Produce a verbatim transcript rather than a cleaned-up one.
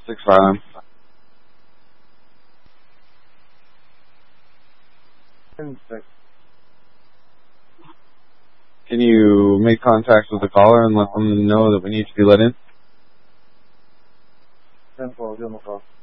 Six five. Ten six. Can you make contact with the caller and let them know that we need to be let in? Ten four. Give them a call.